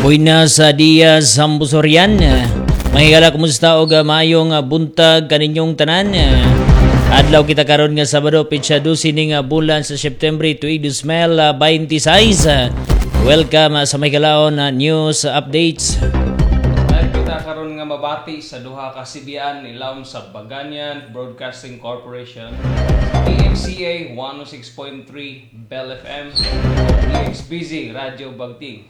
Buenas dias, Sambusorian. Mahigala, kumusta o mayong buntag kaninyong tanan? Adlaw kita karon nga Sabado, pitsa 12 ning bulan sa September tuig 2026. Welcome sa Mahigalaon News Updates. Kita karon nga mabati sa duha ka CBN ilawom sa Baganyan Broadcasting Corporation, PXCA 106.3 Bell FM, PXBZ Radio Bagting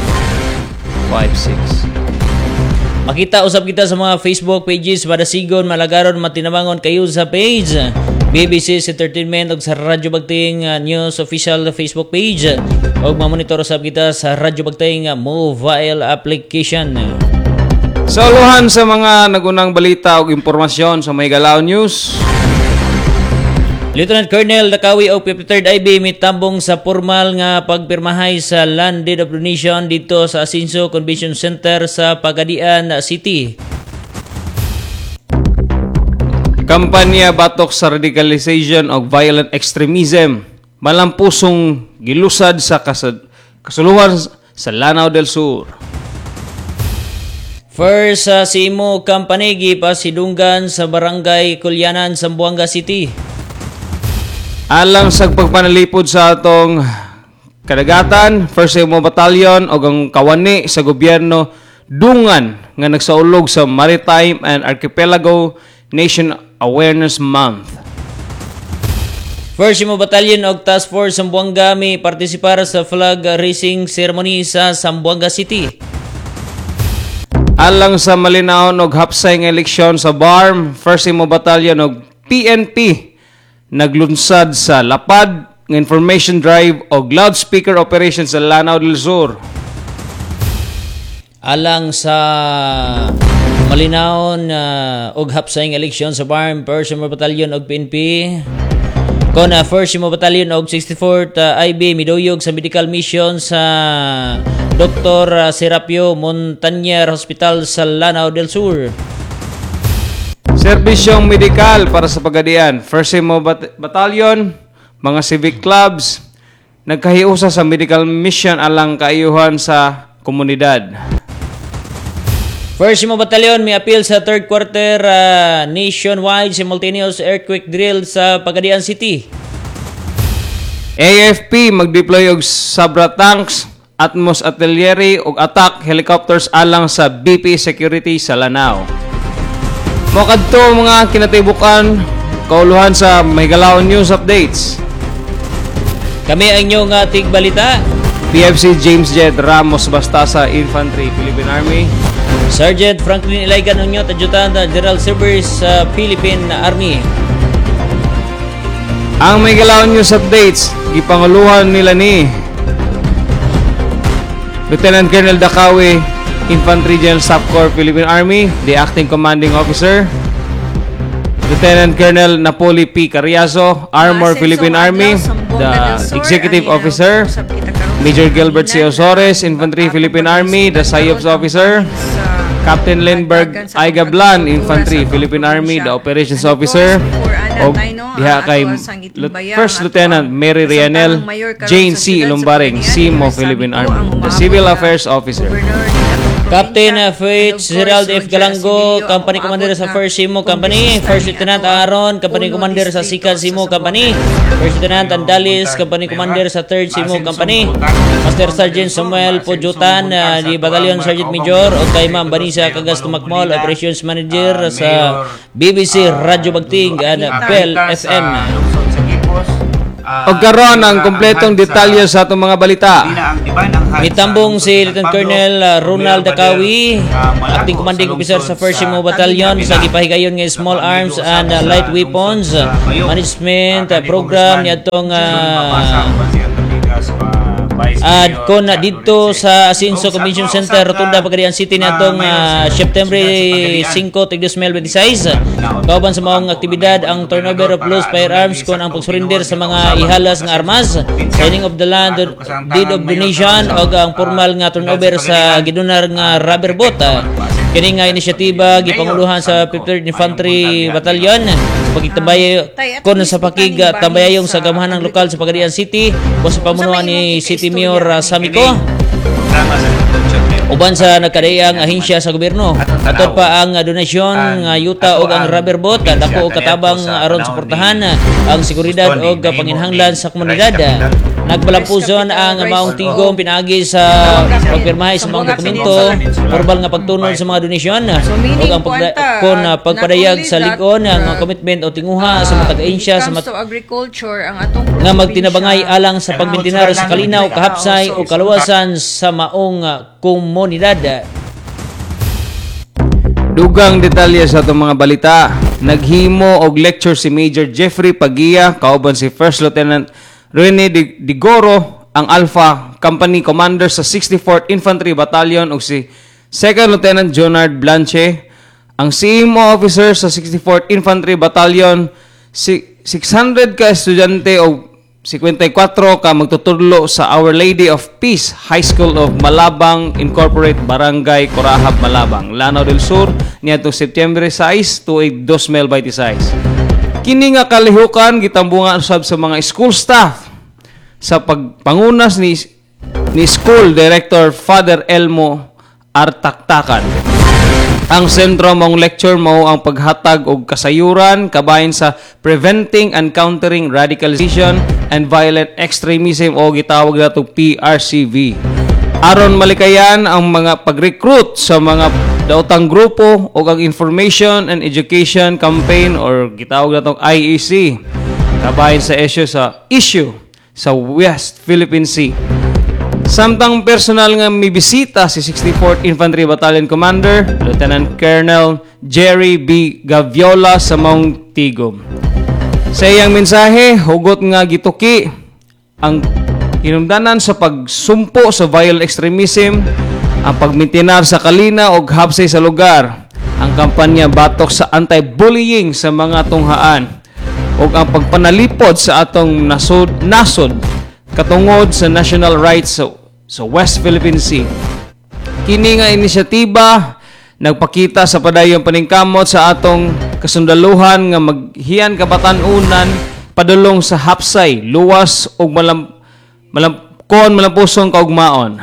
56. Makita usab kita sa mga Facebook pages, Badasigon, Malagaron, Matinabangon kayo sa page BBC Entertainment ug sa Radyo Bagting News official Facebook page, ug mamonitor usab kita sa Radyo Bagting mobile application. Sa uluhan sa mga nagunang balita ug impormasyon sa Mahigalaon News, Lieutenant Colonel Dakawi o 53rd IB mitambong sa formal nga pagpirmahay sa Land Deed of Donation dito sa Asinso Convention Center sa Pagadian City. kampanya batok sa radicalization o violent extremism malampusong gilusad sa kasuluhan sa Lanao del Sur. First, Simo Company gipasidunggan sa Barangay Kulyanan, Zamboanga City. Alang sa pagpanalipod sa atong kadagatan, First Simo Battalion o ang kawani sa gobyerno dungan nga nagsaulog sa Maritime and Archipelago Nation Awareness Month. First Simo Battalion og Task Force Zamboanga may partisipar sa flag raising ceremony sa Zamboanga City. Alang sa malinaon og hapsay nga eleksyon sa BARM, First Simo Battalion og PNP naglunsad sa lapad ng information drive o loudspeaker operation sa Lanao del Sur. Alang sa malinaon og hapsay nga eleksyon sa BARM, First Simo Battalion og PNP kon First Simo Battalion og 64th IB miduyog sa medical mission sa Dr. Serapio Montañer Hospital sa Lanao del Sur. Serbisyong medikal para sa Pagadian, First Simo Battalion, mga civic clubs, nagkahiusa sa medical mission alang kaayuhan sa komunidad. First Simo Battalion may appeal sa third quarter nationwide simultaneous earthquake drill sa Pagadian City. AFP magdeploy og Sabra tanks, Atmos artillery ug attack helicopters alang sa BP security sa Lanao. Mokadto mga kinatibukan kauluhan sa Mahigalaon News Updates. Kami ang inyong tigbalita. PFC James Jed Ramos Bastasa, Infantry, Philippine Army. Sergeant Franklin Ilaygan Unyo, Adjutant General Service sa Philippine Army. Ang Mahigalaon News Updates gipanguluhan nila ni Lieutenant Colonel Dakawi, Infantry General Staff Corps, Philippine Army, the Acting Commanding Officer. Lieutenant Colonel Napoli P. Carriazo, Armor, Philippine Army, the Executive Officer. Major Gilbert C. Osores, Infantry, Philippine Army, the SIOPS Officer. Captain Lindbergh I. Gablan, Infantry, Philippine Army, the Operations Officer. O diha kay First Lieutenant Mary Rianel Jane C. Lumbaring, Simo, Philippine Army, the Civil Affairs Officer. Captain Fitzgerald F. Galango, Company Commander sa First Simo Company. First Lieutenant Aaron, Company Commander sa Second Simo Company. First Lieutenant Andalis, Company Commander sa Third Simo Company. Master Sergeant Samuel Pujutan, di Battalion Sergeant Major. O kay Ma'am Banisa Cagas Tumakmol, Operations Manager sa BBC Radyo Bagting and Bell FM. O karon ang kompletong detalye sa atong mga balita. Mitambong si Lieutenant Colonel Ronald Dakawi, Acting Commanding Officer sa First Simo Battalion sa gipahigayon nga Small Arms and Light Weapons Management Program niadtong kon dito sa Asinso Convention Center, Rotunda, Pagadian City niadtong September 5, 2026. Kauban sa maong aktibidad ang turnover of loose firearms kon ang pagsurrender sa mga ihalas nga armas, signing of the land deed of donation o ang formal nga turnover sa gidonar nga rubber boat. Kini nga inisyatiba gipanguluhan sa 53rd Infantry Battalion pagitambay kon sa pakig tambayayong sa gamahanang lokal sa Pagadian City o sa pamunuan ni City Mayor Samiko. Uban sa nagkadayang ahensya sa gobyerno. Atod pa ang donasyon nga yuta og ang rubber boat dako og katabang aron suportahan ang seguridad og panginhanglan sa komunidad. Nagpalampuzon ang maong tigom pinaagi sa pagpirmahay sa mga dokumento, formal nga pagtunol sa mga donasyon ug ang pagpadayag sa ligon ang commitment o tinguha sa matag ahensya sa agriculture ang atong nga magtinabangay alang sa pagbintinar sa kalinaw, kahapsay o kaluwasan sa maong komunidad. Dugang detalye sa itong mga balita. Naghimo og lecture si Major Jeffrey Pagia, kauban si First Lieutenant Rene Digoro, ang Alpha Company Commander sa 64th Infantry Battalion, ug si Second Lieutenant Jonard Blanche, ang CMO officer sa 64th Infantry Battalion. 600 ka estudyante o 54 ka magtutudlo sa Our Lady of Peace High School of Malabang Incorporate, Barangay Corahab, Malabang, Lanao del Sur, niadtong September 6 tuig 2026. Kini nga kalihukan gitambungan usab sa mga school staff sa pagpangunas ni School Director Father Elmo Artaktakan. Ang sentro mong lecture mao ang paghatag og kasayuran kabahin sa Preventing and Countering Radicalization and Violent Extremism o gitawag nato PRCV. Aron malikayan ang mga pag-recruit sa mga daotang grupo o ang Information and Education Campaign or gitawag nato IEC kabahin sa issue sa West Philippine Sea. Samtang personal nga mibisita si 64th Infantry Battalion Commander Lieutenant Colonel Jerry B. Gaviola sa maong tigom. Sa iyang mensahe, hugot nga gituki ang hinungdanan sa pagsumpo sa violent extremism, ang pagmintinar sa kalina o hapsay sa lugar, ang kampanya batok sa anti-bullying sa mga tunghaan, o ang pagpanalipod sa atong nasod katungod sa national rights sa West Philippine Sea. Kini nga inisyatiba nagpakita sa padayong paningkamot sa atong kasundaluhan nga maghiyan kabatan-unan padulong sa hapsay, luwas ug malampusong kaugmaon.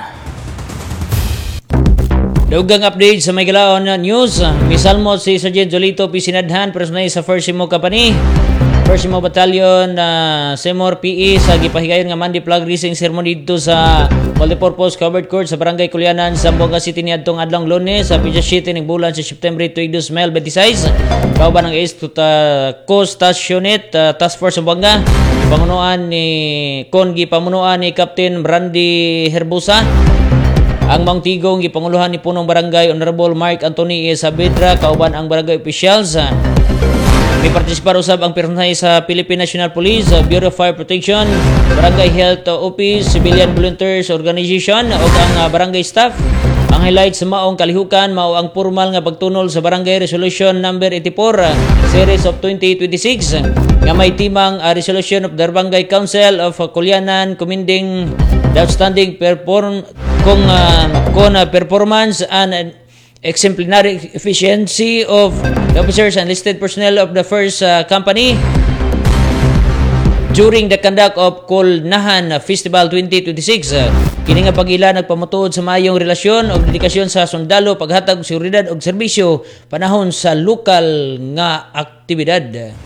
Dugang update sa may galaon na news. Misalmo si Sergeant Jolito P. Sinadhan, personay sa 1st Simo Company, 1st Simo Battalion, Seymour PE sa gipahigayon nga Monday flag raising ceremony dito sa multipurpose covered court sa Barangay Kulianan, Zamboanga City niadtong adlong Lunes sa Pidja City ning bulan sa September 2026. Kauban ang East Coast Task Unit Task Force Zamboanga, pamunuan ni pamunuan ni Captain Brandy Herbosa. Ang Mang Tigong gipanguluhan ni punong barangay Honorable Mark Anthony E. Saavedra, kauban ang barangay officials. May partisipar usab ang personay sa Philippine National Police, Bureau of Fire Protection, Barangay Health Office, Civilian Volunteers Organization o ang barangay staff. Ang highlight sa maong kalihukan mao ang formal nga pagtunol sa Barangay Resolution number 84 Series of 2026 nga may timang Resolution of the Barangay Council of Kulianan commending the outstanding performance and exemplary efficiency of the officers and enlisted personnel of the first company during the conduct of Kulnahan Festival 2026. Kini nga pag-ila nagpamutuod sa mayong relasyon o dedikasyon sa sundalo, paghatag seguridad o serbisyo panahon sa lokal nga aktibidad.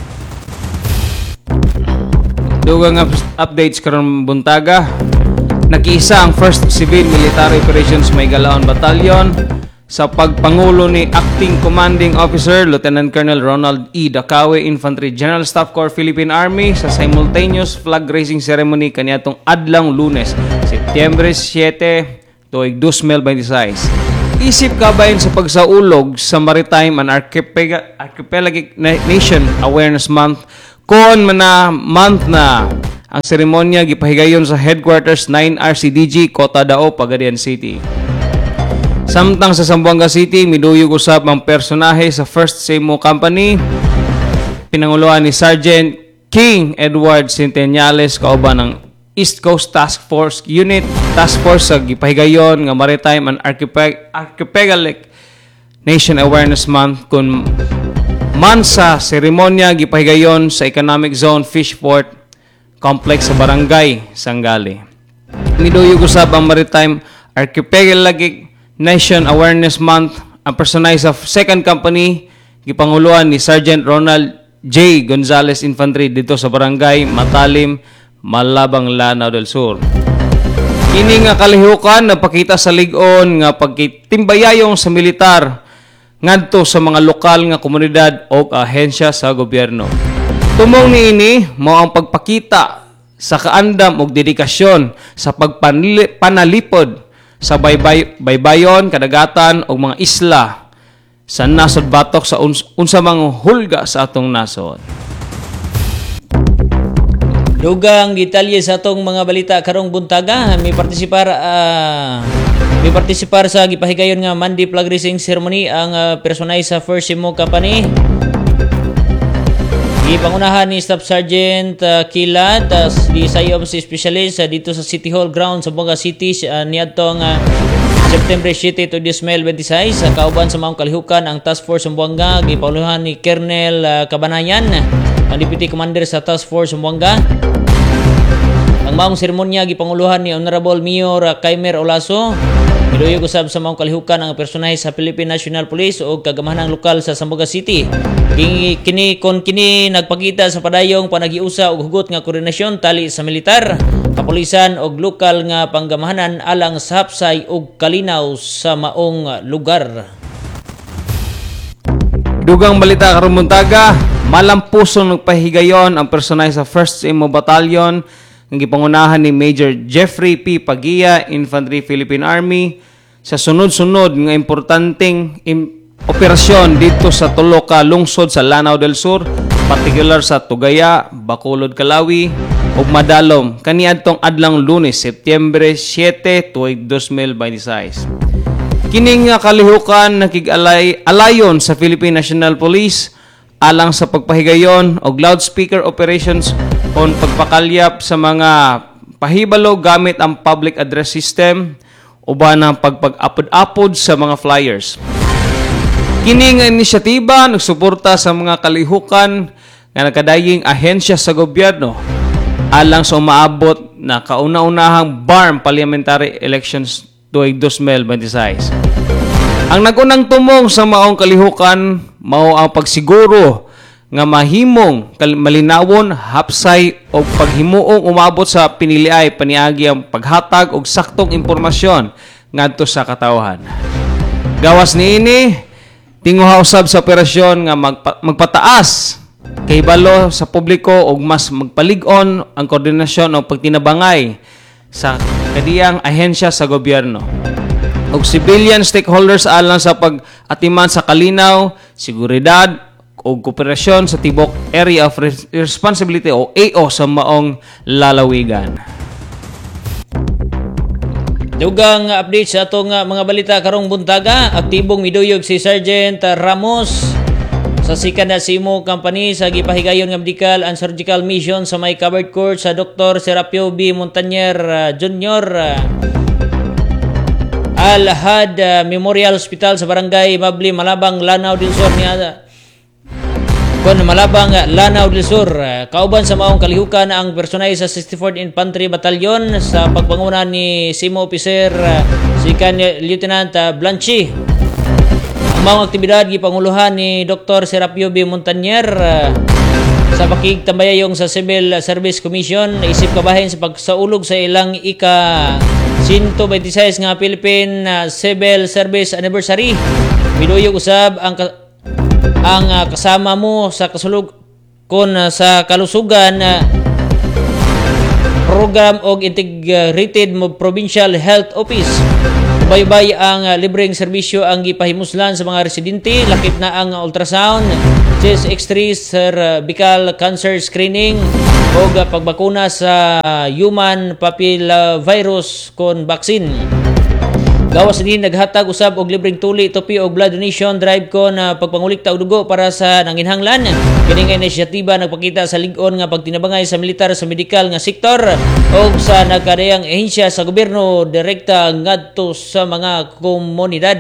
Dugang updates karon buntaga. Nakiisa ang 1st Civil Military Operations Maygalaon Battalion sa pagpangulo ni Acting Commanding Officer Lieutenant Colonel Ronald E. Dacawe, Infantry General Staff Corps Philippine Army sa simultaneous flag raising ceremony kaniadtong adlang Lunes, September 7 tuig 2026. Isip kabayan sa pagsaulog sa Maritime and Archipelagic Nation Awareness Month kon mana month na ang seremonya gipahigayon sa headquarters 9 RCDG Kota Dao, Pagadian City. Samtang sa Zamboanga City, miduyog usab ang personahe sa 1st Simo Company, pinanguluhan ni Sergeant King Edward Centenniales, kauban ng East Coast Task Force Unit Task Force sa gipahigayon nga Maritime and Archipelagic Nation Awareness Month kun man sa seremonya gipahigayon sa Economic Zone Fishport Complex sa Barangay Sangali. Miduyog usab ang Maritime Archipelagic Nation Awareness Month ang personay sa 2nd Company gipanguluan ni Sergeant Ronald J. Gonzales Infantry dito sa Barangay Matalim, Malabang, Lanao del Sur. Kini nga kalihukan nagpakita sa lig-on nga pagkitimbayayong sa militar ngadto sa mga lokal nga komunidad o ahensya sa gobyerno. Tumong niini mao ang pagpakita sa kaandam ug dedikasyon sa pagpanalipod sa baybayon, kadagatan ug mga isla sa nasod batok sa unsa mang hulga sa atong nasod. Dugang detalye sa atong mga balita karong buntaga, may partisipar sa gipahigayon nga Monday flag raising ceremony ang personay sa First Simo Company. Gipangunahan ni Staff Sergeant Kilad di sayom si specialist dito sa City Hall ground sa Buanga City niadtong September 7 to 2026. Kauban sa maong kalihukan ang Task Force Buanga, gipauluhan ni Colonel Kabanayan, ang Deputy Commander sa Task Force Buanga. Ang maong seremonya gipanguluhan ni Honorable Mayor Kaimer Olaso. Giduyog usab sa maong kalihukan ang personahe sa Philippine National Police o kagamahanang lokal sa Zamboanga City. Kini nagpakita sa padayong panagiusa og hugot nga koordinasyon tali sa militar, kapulisan og lokal nga panggamahanan alang sa hapsay ug kalinaw sa maong lugar. Dugang balita karong buntaga, malampusong nagpahigayon ang personahe sa 1st Simo Battalion ang gipangunahan ni Major Jeffrey P. Pagia, Infantry Philippine Army, sa sunod-sunod nga importanteng operasyon dito sa tulo ka lungsod sa Lanao del Sur, particular sa Tugaya, Bacolod, Calawi, ug Madalom, kaniadtong adlang Lunes, Setyembre 7, tuig 2026. Kining nga kalihukan nakig-alayon sa Philippine National Police alang sa pagpahigayon og loudspeaker operations on pagpakalyap sa mga pahibalo gamit ang public address system uban ang pagpag-apod-apod sa mga flyers. Kini nga inisyatiba nagsuporta sa mga kalihukan nga nagkadaying ahensya sa gobyerno alang sa umaabot na kauna-unahang BARM parliamentary elections tuig 2026. Ang nagunang tumong sa maong kalihukan mao ang pagsiguro nga mahimong malinawon, hapsay o paghimuong umabot sa piniliay paniagi ang paghatag og saktong impormasyon ngadto sa katawhan. Gawas niini tinguha usab sa operasyon nga magpataas kay balo sa publiko og mas magpalig-on ang koordinasyon o pagtinabangay sa kadiyang ahensya sa gobyerno og civilian stakeholders alang sa pag-atiman sa kalinaw, seguridad o kooperasyon sa tibok Area of Responsibility o AO sa maong lalawigan. Dugang update sa atong mga balita karong buntaga, aktibong miduyog si Sergeant Ramos sa 2nd Simo Company sa gipahigayon nga medical and surgical mission sa may covered court sa Dr. Serapio B. Montañer Jr. Al-Had Memorial Hospital sa Barangay Mabli, Malabang, Lanao del Sur Malabang, Lanao del Sur. Kauban sa maong kalihukan ang personay sa 64th Infantry Battalion sa pagpanguna ni Simo Officer Second Lieutenant Blanchi. Ang maong aktibidad gipanguluhan ni Dr. Serapio B. Montañer sa pakigtambayayong sa Civil Service Commission, isip kabahin sa pagsaulog sa ilang ika-126 nga Philippine Civil Service Anniversary. Miduyog usab ang kasama mo sa kasulog kon sa kalusugan program og Integrated Provincial Health Office. Baybay ang libreng serbisyo ang gipahimuslan sa mga residente, lakip na ang ultrasound, chest x-ray, cervical cancer screening o pagbakuna sa human papillovirus kon vaccine. Gawas din naghatag usab og libreng tuli, topi og blood donation drive kon pagpangulikta og dugo para sa nanginhanglan. Kini nga inisyatiba nagpakita sa lig-on nga pagtinabangay sa militar sa medikal nga sektor og sa nagkadayang ehensya sa gobyerno direkta ngadto sa mga komunidad.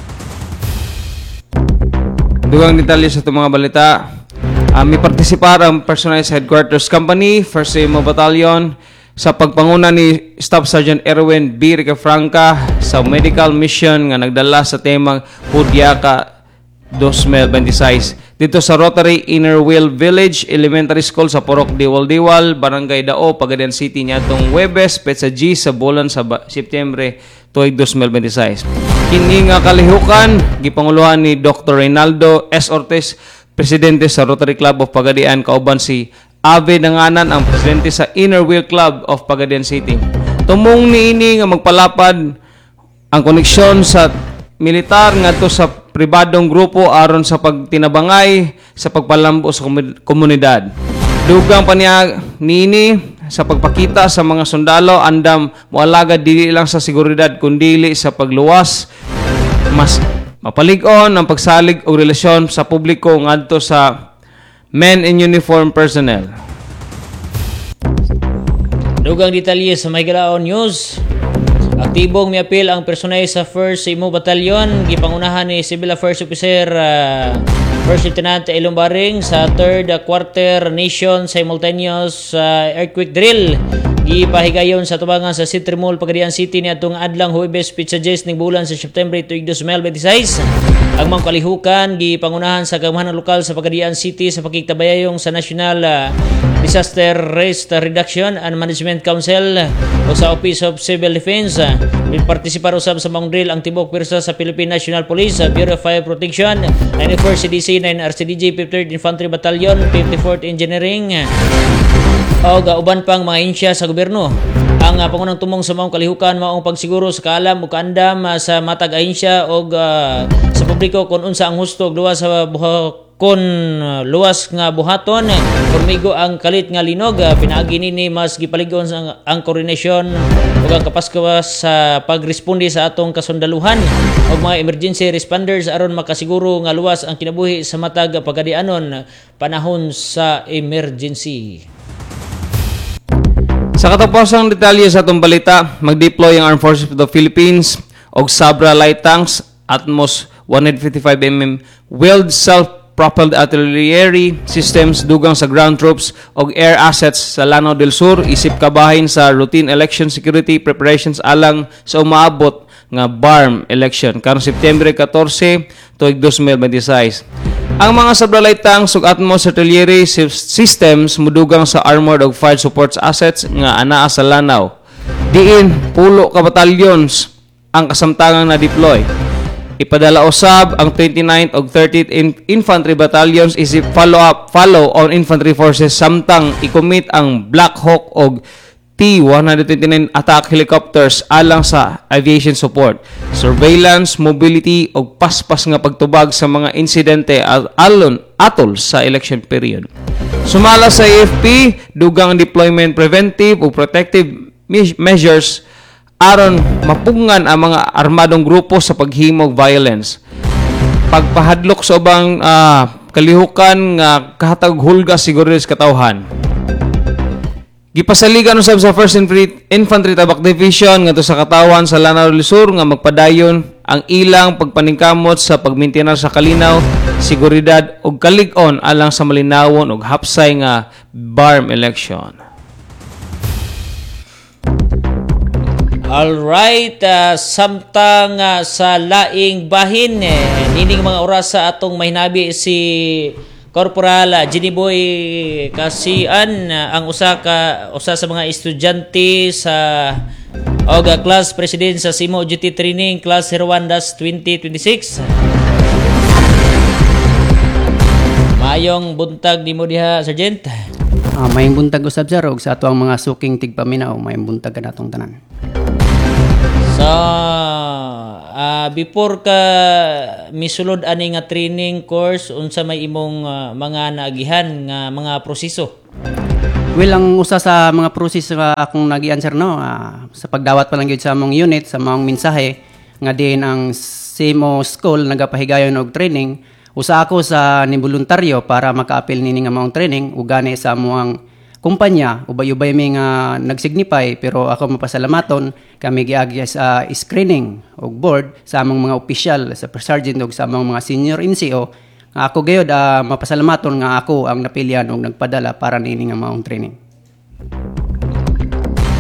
Dugang detalye sa itong mga balita. May partisipar ang personal sa Headquarters Company, 1st Simo Battalion, sa pagpanguna ni Staff Sergeant Erwin B. Ricafranca sa medical mission nga nagdala sa temang Hudyaka 2026 dito sa Rotary Inner Wheel Village Elementary School sa Porok Diwal-Diwal, Barangay Dao, Pagadian City niadtong Huwebes, Petsa G sa bulan sa Setyembre tuig 2026. Kini nga kalihukan gipanguluhan ni Dr. Reynaldo S. Ortiz, presidente sa Rotary Club of Pagadian, kauban si Ave Nanganan, ang presidente sa Inner Wheel Club of Pagadian City. Tumong niini nga magpalapad ang koneksyon sa militar ngadto sa pribadong grupo aron sa pagtinabangay sa pagpalambo sa komunidad. Dugang pa niya niini sa pagpakita sa mga sundalo andam moalagad dili lang sa seguridad kundi sa pagluwas mas mapalig-on ang pagsalig og relasyon sa publiko ngadto sa men in uniform personnel. Dugang detalye sa Maygalaon News. Aktibong miapil ang personel sa 1st Imo Batalyon. Gipangunahan ni Civil Affairs Officer First Lieutenant Elong Baring sa 3rd Quarter Nation Simultaneous Earthquake Drill. Gipahigayon sa tubangan sa City Mall, Pagadian City ni atong adlang Huwebes Pitsa Jes ning bulan sa September tuig 2026. Ang mga kalihukan gipangunahan sa gamahan lokal sa Pagadian City sa pakigtabayayong sa National Disaster Risk Reduction and Management Council o sa Office of Civil Defense. Partisipar usab sa mga drill ang tibok pwersa sa Philippine National Police, Bureau of Fire Protection, 94th CDC, 9 RCDG, 53rd Infantry Battalion, 54th Engineering o uban pang mga insya sa gobyerno. Ang pangunang tumong sa mga kalihukan maong pagsiguro sa kaalam o kaandam sa matag ahensya o sa publiko kung unsa ang husto og luwas sa kon luwas nga buhaton pormigo ang kalit nga linog. Pinaagi nini mas gipaligon ang koordinasyon ug ang kapaskas sa pagresponde sa atong kasundaluhan og mga emergency responders aron makasiguro nga luwas ang kinabuhi sa matag pagadianon panahon sa emergency. Sa katapusang detalye sa atong balita, mag-deploy ang Armed Forces of the Philippines og Sabra light tanks, Atmos 155mm wheeled self-propelled artillery systems dugang sa ground troops og air assets sa Lanao del Sur isip kabahin sa routine election security preparations alang sa umaabot nga BARM election karong September 14 tuig 2026. Ang mga Sabra light tanks ug Atmos artillery systems mudugang sa armored ug fire supports assets nga anaa sa Lanao. Diin pulo ka batalyon ang kasamtangang na-deploy. Ipadala usab ang 29th ug 30th Infantry Battalions isip follow on infantry forces samtang ikomit ang Black Hawk ug T-129 attack helicopters alang sa aviation support, surveillance, mobility ug paspas nga pagtubag sa mga insidente atol sa election period. Sumala sa AFP, dugang deployment preventive ug protective measures aron mapungan ang mga armadong grupo sa paghimog violence. Pagpahadlok sa ubang kalihukan nga kahatag hulga siguro sa katawhan. Gipasaligan usab sa 1st Infantry Tabak Division ngadto sa katawan sa Lanao del Sur nga magpadayon ang ilang pagpaningkamot sa pagmintinar sa kalinaw, seguridad ug kalig-on alang sa malinawon ug hapsay nga BARM election. Alright, samtang sa laing bahin, nining mga oras sa atong mahinabi si Corporal Jiniboy Kasian, ang usa sa mga estudyante sa class president sa Simo GT Training Class 01-2026. Mayong buntag nimo diha, Sergeant. Mayong buntag usab sir og sa ato ang mga suking tigpaminaw, mayong buntag kanatong tanan. So, before ka misulod ani nga training course, unsa may imong mga naagihan nga mga proseso? Well, ang usa sa mga proseso nga akong nagi-answer sa pagdawat pa lang gyud sa among unit, sa mga mensahe nga din ang SIMO School nagapahigayon og training, usa ako sa niboluntaryo para maka-apil nini nga mga training ug gani sa among kumpanya, ubay-ubay may nga nagsignify pero ako mapasalamaton kami giagi sa screening og board sa among mga opisyal sa sergeant ug sa among mga senior NCO nga ako gayud mapasalamaton nga ako ang napilian og nagpadala para nini nga maong training.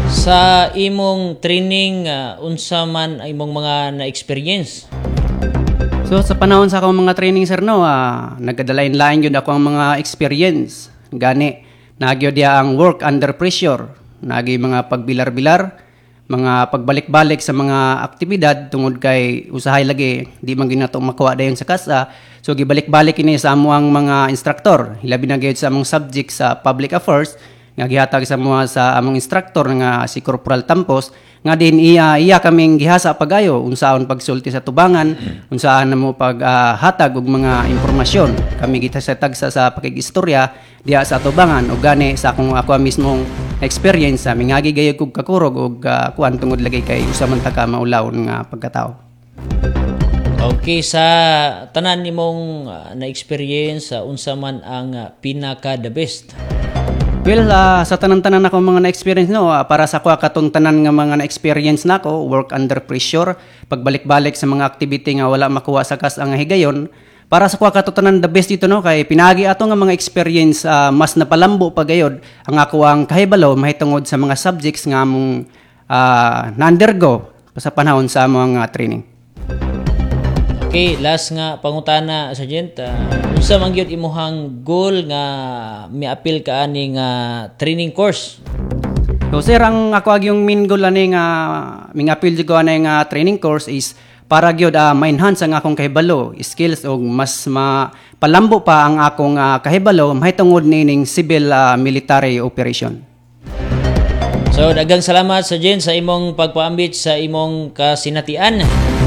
Sa imong training, unsa man ang imong mga na-experience? So sa panahon sa akong mga training sir no, nagkadalain-lain yun ako ang mga experience. Gani, nagyo dia ang work under pressure. Nagi mga pagbilar-bilar, mga pagbalik-balik sa mga aktibidad tungod kay usahay lagi di man ginato makuha dayon sa kasa. So gibalik-balik ini sa amuang mga instructor, hilabi na gyud sa among subject sa public affairs nga gihatag sa mga sa among instructor nga si Corporal Tampos nga din iya kaming gihasa pagayo unsaon pagsulti sa tubangan, unsaan namo paghatag og mga impormasyon. Kami gitasatag sa pakigistorya diha sa tubangan ug gani sa ako mismong experience sa mingagi gayud kog kakurog og kuan tungod lagi kay usa man ta ka maulawon nga pagkatao. Okay, sa tanan nimong na-experience, unsa man ang pinaka the best? Well, sa tanan-tanan ako mga na-experience no, para sa ko katong tanan nga mga na-experience nako, work under pressure, pagbalik-balik sa mga activity nga wala makuha sa kas ang higayon, para sa ko katong tanan the best dito no kay pinagi ato nga mga experience mas napalambo pagayod ang ako ang kahibalo mahitungod sa mga subjects nga among na-undergo sa panahon sa mga training. Okay, last nga pangutana, Sergeant. Unsa man gyud imuhang goal nga miapil ka ani nga training course? So sir, ang ako yung main goal ani nga mingapil jud ko ani nga training course is para gyud ma-enhance ang akong kahibalo, skills og mas palambo pa ang akong kahibalo mahitungod nining civil military operation. So daghang salamat Sergeant sa imong pagpaambit sa imong kasinatian.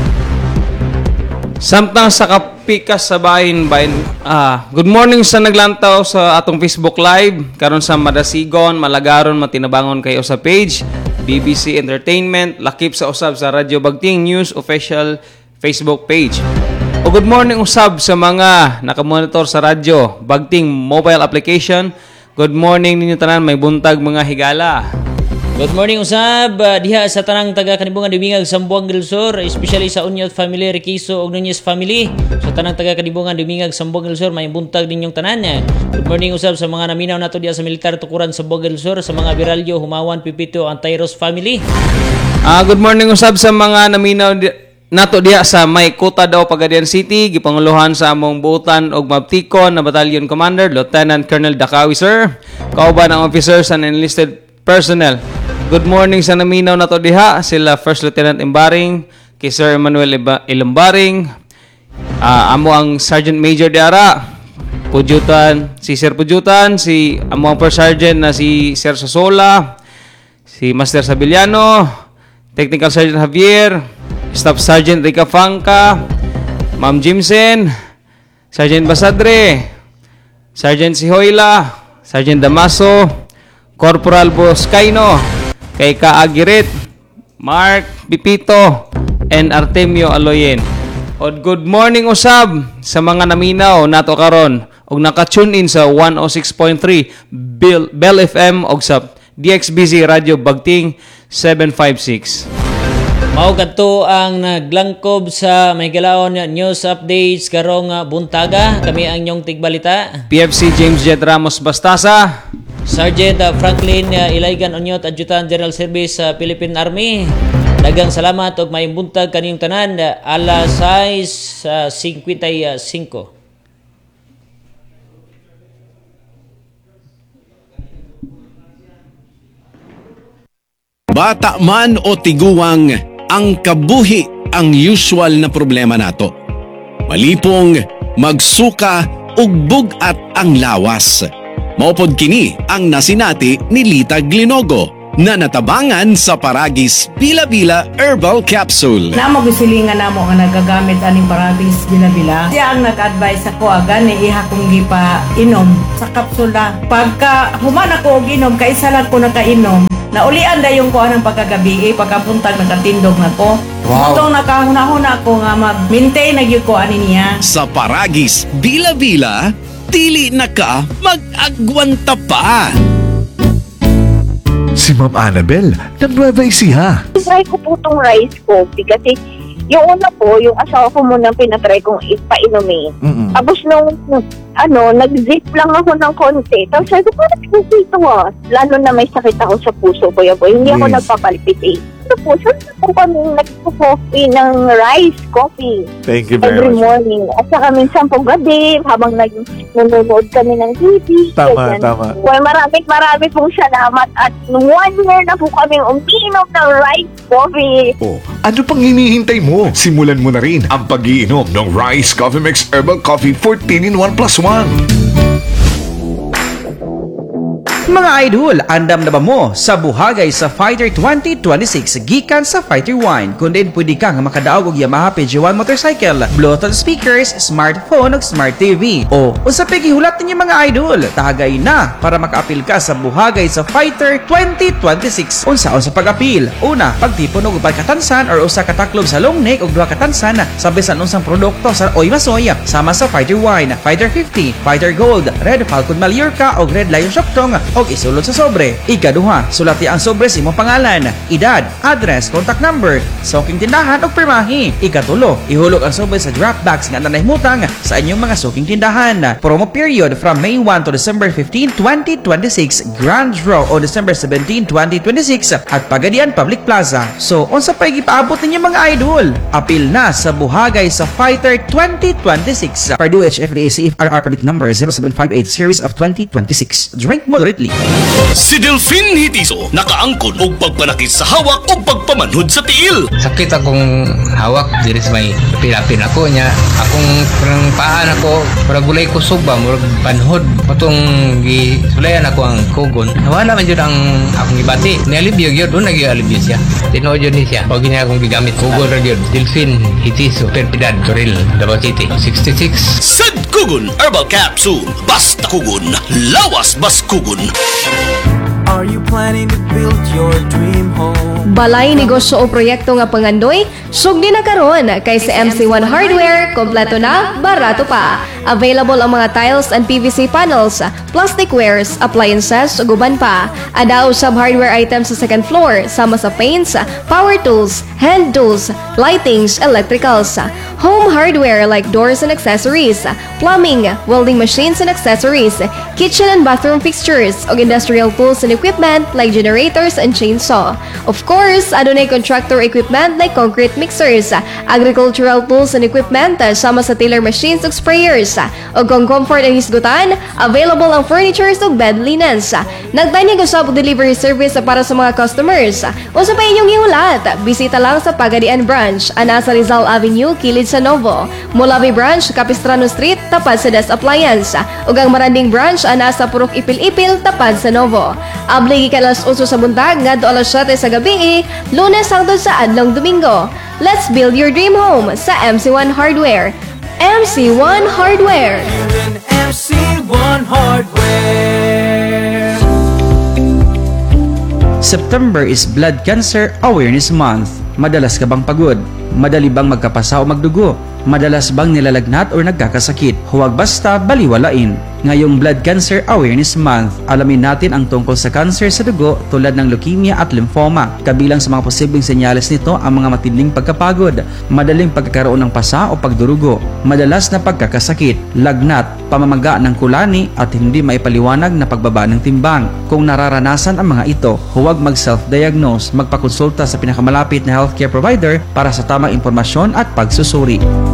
Samtang sa kapikas sa bahin, good morning sa naglantaw sa atong Facebook Live. Karon sa Madasigon, Malagaron, Matinabangon kayo sa page. BBC Entertainment, lakip sa usab sa Radyo Bagting News official Facebook page. O good morning usab sa mga nakamonitor sa radyo, Bagting mobile application. Good morning ninyo tanan, may buntag mga higala. Good morning usab diha sa tanang taga Kanibungan Dumingag Sambuang del Sur, especially sa Unyot family, Riquizo ug Nunez family. Sa tanang taga Kanibungan Dumingag Sambuang del Sur, may buntag ninyong tanan. Good morning usab sa mga naminaw nato diha sa militar tukuran sa Sambuang del Sur, sa mga Biralyo, Humawan, Pipito, Antayros family. Good morning usab sa mga naminaw nato diha sa Maykota daw Pagadian City, gipanguluhan sa among buutan og Mabtikon na Battalion Commander Lieutenant Colonel Dakawi sir. Kauban ang officers and enlisted personnel. Good morning sa naminaw nato diha, sila First Lieutenant Imbaring, kay Sir Emmanuel Ilambaring, amo ang Sergeant Major diara, Pujutan, si Sir Pujutan, si amo ang First Sergeant na si Sir Sasola, si Master Sabiliano, Technical Sergeant Javier, Staff Sergeant Rica Fangka, Ma'am Jimsen, Sergeant Basadre, Sergeant Sihoyla, Sergeant Damaso, Corporal Boscaino, kay Kaagirit, Mark Pipito, and Artemio Aloyen. O good morning usab sa mga naminaw nato karon og naka-tune in sa 106.3 Bell FM og sa DXBZ Radio Bagting 756. Mao kadto ang naglangkob sa Mahigalaon News Updates karong buntaga. Kami ang inyong tigbalita. PFC James Jet Ramos Bastasa, Sergeant Franklin Ilaygan Onyot, Adjutant General Service sa Philippine Army. Daghang salamat ug may buntag kaniyong tanan. Alas 6:55. Bata man o tiguwang, ang kabuhi ang usual na problema nato. Malipong, magsuka ug bugat ang lawas. Maupod kini ang nasinati ni Lita Glinogo na natabangan sa Paragis Bila-Bila Herbal Capsule. Namo gisilingan namo nga nagagamit aning Paragis Bila-Bila. Siya ang nag-advise ako agani iha kong gipa inom sa kapsula. Pagka human ako og inom, kaisa lang ko nakainom. Naulian dayon ko anang pagkagabi, pagkapuntag nakatindog na ko. Wow. Itong nakahuna-huna ko nga mag-maintain na gyud ko ani niya. Sa Paragis Bila-Bila, dili na ka mag-agwanta pa. Si Ma'am Annabel ng Nueva Ecija. Try ko po itong rice coffee kasi Yung una po, yung asawa ko muna pinatry kong ipainumin. Tapos nung, nag-zip lang ako ng konti. Tapos sabi ko, parang kasi ito Lalo na may sakit ako sa puso ko, boy. Hindi ako nagpapalpitate. Po, saan po kami nagpo-coffee ng rice coffee. Thank you very every much. morning. At saka minsan po gabi, habang nanonood kami ng TV. Tama, ganyan. tama. Well, marami pong salamat. At 1 year na po kaming uminom ng rice coffee. Oh, ano pang hinihintay mo? Simulan mo na rin ang pag-iinom ng Rice Coffee Mix Herbal Coffee 14-in-1 + 1. Mga idol, andam na ba mo sa buhagay sa Fighter 2026 gikan sa Fighter Wine? Kundi pwede kang makadaog og Yamaha PG1 motorcycle, Bluetooth speakers, smartphone ug smart TV. O unsa pa gihulat ninyo mga idol? Tagay na para makaapil ka sa buhagay sa Fighter 2026. Unsaon sa pag-apil? Una, pagtipon og upat katansan or usa ka taklob sa long neck ug duha katansan sa bisan unsang produkto sa Oy Masoy sama sa Fighter Wine, Fighter 50, Fighter Gold, Red Falcon Mallorca ug Red Lion Shoktong og isulod sa sobre. Ikaduha, sulati ang sobre sa imong pangalan, edad, address, contact number, suking tindahan ug pirmahi. Ikatulo, ihulog ang sobre sa draft bags nga nanahimutang sa inyong mga suking tindahan. Promo period from May 1 to December 15, 2026, Grand Draw o December 17, 2026 at Pagadian Public Plaza. So, unsa pa gipaabot ninyo mga idol? Apil na sa buhagay sa Fighter 2026. Purdue HFDA CFRR permit number 0758 series of 2026. Drink moderately. Si Delphine Hitiso nakaangkon og pagpanakit sa hawak o pagpamanhod sa tiil. Sakit akong hawak diri sa may pilapin ako niya. Akong parang paan ako, parang gulay ko suba, murag panhod. Matong gisulayan ako ang kugon. Nawala man yun ang akong ibati. Nialibyo yun, doon nag-ialibyo siya. Tinood yun siya. Huwag niya akong gigamit. Kugon ra yun. Delphine Hitiso, Perpidad, Toril, Davao City, 66. Sad Kugon Herbal Capsule. Basta kugon, lawas bas kugon. Are you planning to build your dream home? Balay negosyo o proyekto nga pangandoy, sugdi na karon kay sa MC1 Hardware, kompleto na, barato pa. Available ang mga tiles and PVC panels, plasticwares, appliances, ug uban pa. Ada usab hardware items sa second floor, sama sa paints, power tools, hand tools, lightings, electricals. Home hardware like doors and accessories, plumbing, welding machines and accessories, kitchen and bathroom fixtures, ug industrial tools and equipment like generators and chainsaw. Of course, adunay contractor equipment like concrete mixers, agricultural tools and equipment, sama sa tiller machines ug sprayers. Ug kung comfort ang hisgutan, available ang furnitures ug bed linens. Nagtanyag usab og delivery service para sa mga customers. Unsa pa inyong gihulat? Bisita lang sa Pagadian Branch, ana sa Rizal Avenue, kilid sa Novo. Mulabi Branch, Capistrano Street, tapad sa Des Appliance. Ug ang Maranding Branch, ana sa Purok Ipil-Ipil, tapad sa Novo. Abli gikan alas 8 sa buntag ngadto alas 7 sa gabi, Lunes hangtod sa adlong Domingo. Let's build your dream home sa MC1 Hardware. MC1 Hardware. MC1 Hardware. September is Blood Cancer Awareness Month. Madalas ka bang pagod? Madali bang magkapasa o magdugo? Madalas bang nilalagnat o nagkakasakit? Huwag basta baliwalain. Ngayong Blood Cancer Awareness Month, alamin natin ang tungkol sa cancer sa dugo tulad ng leukemia at lymphoma. Kabilang sa mga posibleng senyales nito ang mga matinding pagkapagod, madaling pagkakaroon ng pasa o pagdurugo, madalas na pagkakasakit, lagnat, pamamaga ng kulani at hindi maipaliwanag na pagbaba ng timbang. Kung nararanasan ang mga ito, huwag mag-self-diagnose, magpakonsulta sa pinakamalapit na healthcare provider para sa tamang impormasyon at pagsusuri.